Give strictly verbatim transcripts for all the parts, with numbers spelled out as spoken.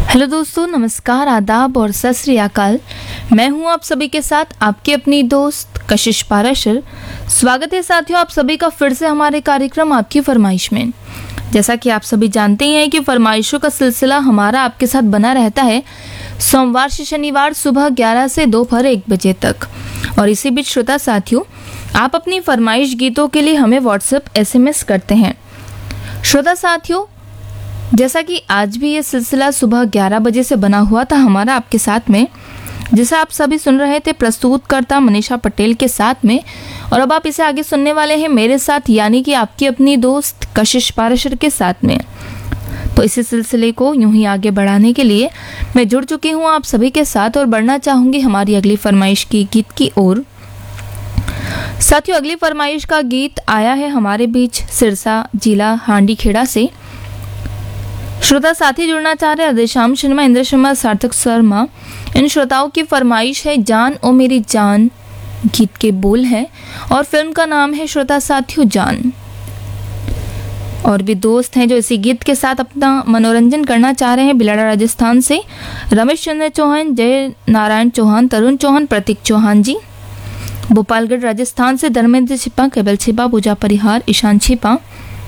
Hello दोस्तों, नमस्कार, आदाब और सत श्री अकाल। मैं हूं आप सभी के साथ आपकी अपनी दोस्त कशिश पाराशर। स्वागत है साथियों आप सभी का फिर से हमारे कार्यक्रम आपकी फरमाइश में। जैसा कि आप सभी जानते ही हैं कि फरमाइशों का सिलसिला हमारा आपके साथ बना रहता है सोमवार से शनिवार सुबह ग्यारह से दोपहर एक बजे तक। और इसी बीच श्रोता साथियों, आप अपनी फरमाइश गीतों के लिए हमें व्हाट्सएप एसएमएस करते हैं। श्रोता साथियों, जैसा कि आज भी ये सिलसिला सुबह ग्यारह बजे से बना हुआ था हमारा आपके साथ में, जिसे आप सभी सुन रहे थे प्रस्तुतकर्ता मनीषा पटेल के साथ में, और अब आप इसे आगे सुनने वाले हैं मेरे साथ, यानी कि आपकी अपनी दोस्त कशिश पाराशर के साथ में। तो इसी सिलसिले को यूं ही आगे बढ़ाने के लिए मैं जुड़ चुकी हूं आप सभी के साथ और बढ़ना चाहूंगी हमारी अगली फरमाइश की गीत की ओर। साथियों, अगली फरमाइश का गीत आया है हमारे बीच सिरसा जिला हांडी खेड़ा से। श्रोता साथी जुड़ना चाह रहे राधेश्याम शर्मा, इंद्र शर्मा, सार्थक शर्मा। इन श्रोताओं की फरमाइश है जान ओ मेरी जान, गीत के बोल है और फिल्म का नाम है श्रोता साथियों जान। और भी दोस्त हैं जो इसी गीत के साथ अपना मनोरंजन करना चाह रहे हैं। बिलाड़ा राजस्थान से रमेश चंद्र चौहान, जय नारायण चौहान, तरुण चौहान, प्रतीक चौहान जी। भोपालगढ़ राजस्थान से धर्मेंद्र छिपा, केवल छिपा, पूजा परिहार, ईशान छिपा।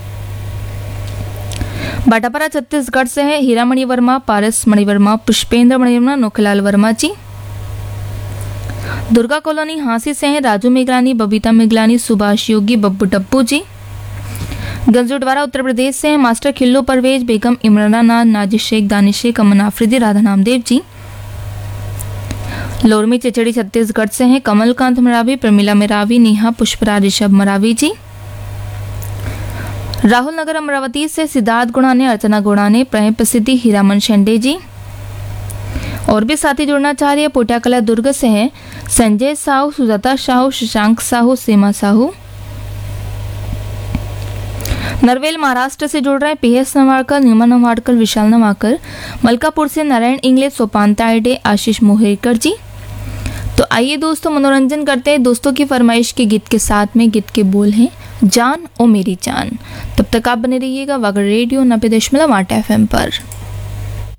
बाटापारा छत्तीसगढ़ से है हीरा मणि वर्मा, पारस मणि वर्मा, पुष्पेंद्र मणि वर्मा, नोखलाल वर्मा जी। दुर्गा कॉलोनी हांसी से है राजू मेघलानी, बबीता मेघलानी, सुभाष योगी, बब्बू डब्बू जी। गंजूडवारा उत्तर प्रदेश से है मास्टर खिल्लू परवेज, बेगम इमराना नाज, नाजिश शेख, दानिश शेख, अमन आफरीदी, राधा नामदेव जी। लोरमी चिचड़ी छत्तीसगढ़ से है कमलकांत मरावी, प्रमिला मेरावी, नेहा पुष्परा, ऋषभ मरावी जी। राहुल नगर अमरावती से सिद्धार्थ गुणाने, अर्चना गुणाने, प्रेम प्रसिद्धि, हीरामन शेंडे जी। और भी साथी जुड़ना चाह रही है पोटियाकला दुर्ग से है संजय साहू, सुजाता साहू, शशांक साहू, सीमा साहू। नरवेल महाराष्ट्र से जुड़ रहे पीएस नवाड़कर, नीमा नवाड़कर, विशाल नवाड़कर। मलकापुर से नारायण इंग्लिश, सोपांता आइडे, आशीष मोहेकर जी। तो आइए दोस्तों मनोरंजन करते हैं दोस्तों की फरमाइश के गीत के साथ में। गीत के बोल हैं जान ओ मेरी जान। तब तक आप बने रहिएगा वागर रेडियो नब्बे दशमलव आठ एफ एम पर।